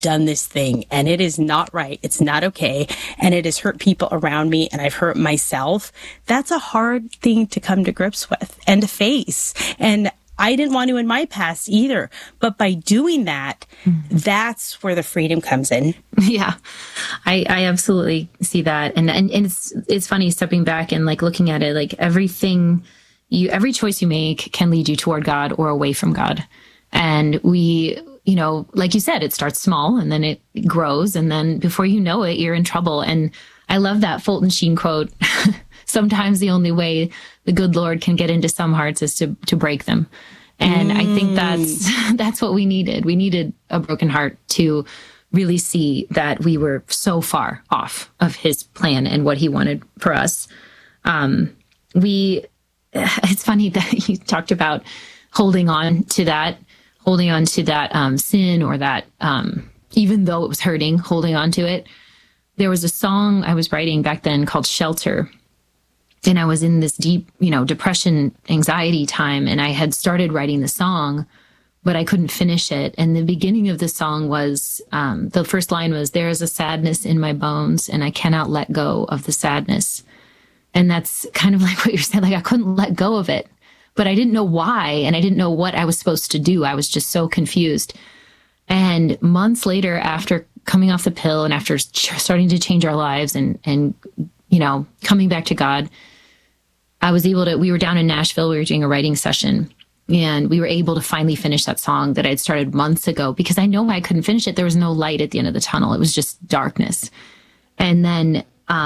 done this thing and it is not right. It's not okay. And it has hurt people around me and I've hurt myself. That's a hard thing to come to grips with and to face. And I didn't want to in my past either. But by doing that, that's where the freedom comes in. Yeah, I absolutely see that. And it's funny stepping back and like looking at it, like every choice you make can lead you toward God or away from God. And we, like you said, it starts small and then it grows. And then before you know it, you're in trouble. And I love that Fulton Sheen quote. Sometimes the only way the good Lord can get into some hearts is to break them. And I think that's what we needed. We needed a broken heart to really see that we were so far off of his plan and what he wanted for us. It's funny that you talked about holding on to that sin or that, even though it was hurting, holding on to it. There was a song I was writing back then called Shelter. And I was in this deep, depression, anxiety time. And I had started writing the song, but I couldn't finish it. And the beginning of the song was, the first line was, "There is a sadness in my bones and I cannot let go of the sadness." And that's kind of like what you're saying. Like I couldn't let go of it, but I didn't know why. And I didn't know what I was supposed to do. I was just so confused. And months later, after coming off the pill and after starting to change our lives and coming back to God, we were down in Nashville, we were doing a writing session, and we were able to finally finish that song that I'd started months ago because I know I couldn't finish it. There was no light at the end of the tunnel. It was just darkness. And then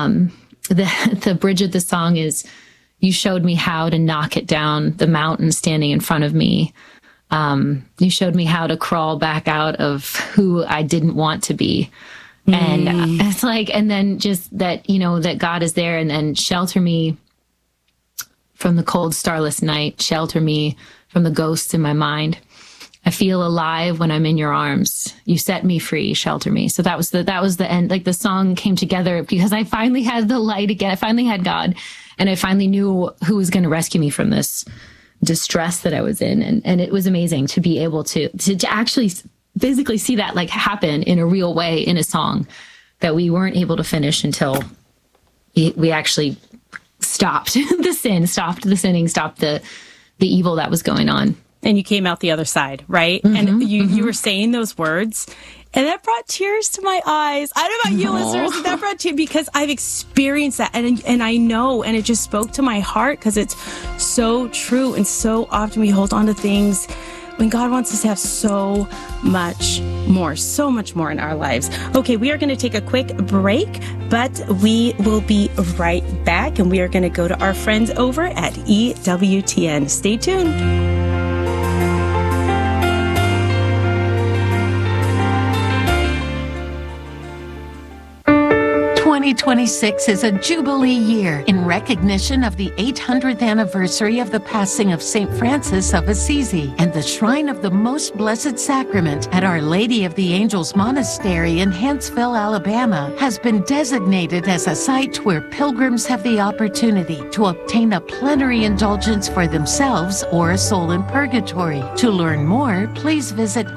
the bridge of the song is, "You showed me how to knock it down, the mountain standing in front of me. You showed me how to crawl back out of who I didn't want to be." And it's like, and then just that, that God is there, and then shelter me from the cold, starless night, shelter me from the ghosts in my mind. I feel alive when I'm in your arms. You set me free, shelter me. So that was the end. Like the song came together because I finally had the light again. I finally had God, and I finally knew who was going to rescue me from this distress that I was in. And it was amazing to be able to actually physically see that like happen in a real way in a song that we weren't able to finish until we actually stopped the sin, stopped the sinning, stopped the evil that was going on. And you came out the other side, right? And you were saying those words, and that brought tears to my eyes. I don't know about you listeners, that brought tears because I've experienced that, and I know, and it just spoke to my heart because it's so true. And so often we hold on to things when God wants us to have so much more in our lives. Okay, we are going to take a quick break, but we will be right back, and we are going to go to our friends over at EWTN. Stay tuned. 2026 is a Jubilee year in recognition of the 800th anniversary of the passing of St. Francis of Assisi, and the Shrine of the Most Blessed Sacrament at Our Lady of the Angels Monastery in Huntsville, Alabama, has been designated as a site where pilgrims have the opportunity to obtain a plenary indulgence for themselves or a soul in purgatory. To learn more, please visit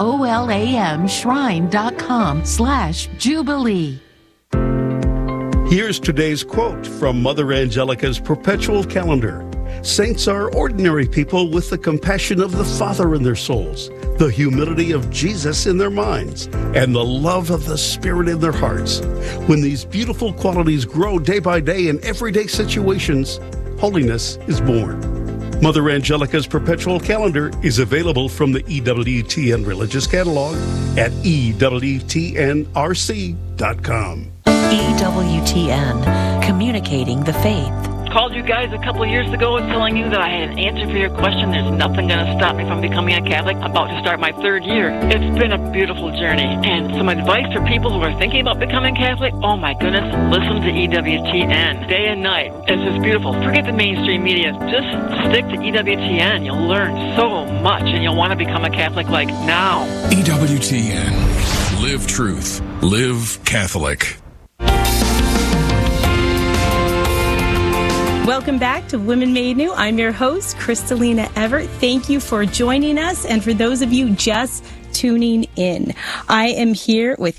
olamshrine.com/Jubilee. Here's today's quote from Mother Angelica's perpetual calendar. Saints are ordinary people with the compassion of the Father in their souls, the humility of Jesus in their minds, and the love of the Spirit in their hearts. When these beautiful qualities grow day by day in everyday situations, holiness is born. Mother Angelica's perpetual calendar is available from the EWTN Religious Catalog at EWTNRC.com. EWTN, communicating the faith. Called you guys a couple of years ago telling you that I had an answer for your question. There's nothing going to stop me from becoming a Catholic. I'm about to start my third year. It's been a beautiful journey. And some advice for people who are thinking about becoming Catholic, oh my goodness, listen to EWTN day and night. It's just beautiful. Forget the mainstream media. Just stick to EWTN. You'll learn so much, and you'll want to become a Catholic like now. EWTN. Live truth. Live Catholic. Welcome back to Women Made New. I'm your host, Kristalina Everett. Thank you for joining us. And for those of you just tuning in. I am here with